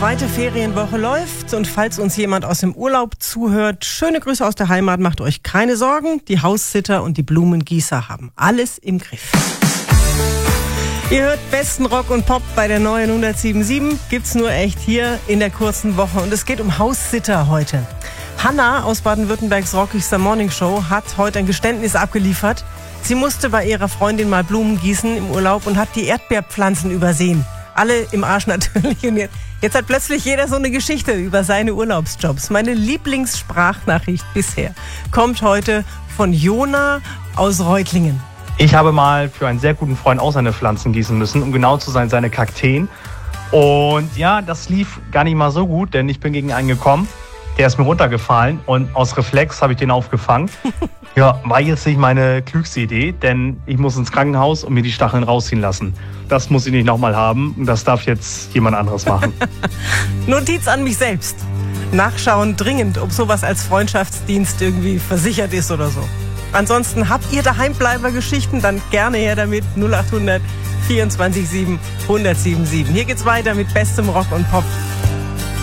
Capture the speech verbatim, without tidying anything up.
zweite Ferienwoche läuft und falls uns jemand aus dem Urlaub zuhört, schöne Grüße aus der Heimat, macht euch keine Sorgen. Die Haussitter und die Blumengießer haben alles im Griff. Ihr hört besten Rock und Pop bei der neuen hundertsieben Komma sieben. Gibt's nur echt hier in der kurzen Woche. Und es geht um Haussitter heute. Hanna aus Baden-Württembergs rockigster Morningshow hat heute ein Geständnis abgeliefert. Sie musste bei ihrer Freundin mal Blumen gießen im Urlaub und hat die Erdbeerpflanzen übersehen. Alle im Arsch natürlich. Und jetzt, jetzt hat plötzlich jeder so eine Geschichte über seine Urlaubsjobs. Meine Lieblingssprachnachricht bisher kommt heute von Jona aus Reutlingen. Ich habe mal für einen sehr guten Freund auch seine Pflanzen gießen müssen, um genau zu sein, seine Kakteen. Und ja, das lief gar nicht mal so gut, denn ich bin gegen einen gekommen, der ist mir runtergefallen und aus Reflex habe ich den aufgefangen. Ja, war jetzt nicht meine klügste Idee, denn ich muss ins Krankenhaus und mir die Stacheln rausziehen lassen. Das muss ich nicht nochmal haben und das darf jetzt jemand anderes machen. Notiz an mich selbst. Nachschauen dringend, ob sowas als Freundschaftsdienst irgendwie versichert ist oder so. Ansonsten habt ihr Daheimbleiber-Geschichten, dann gerne her damit. null acht hundert vierundzwanzig sieben hundertsieben sieben. Hier geht's weiter mit bestem Rock und Pop.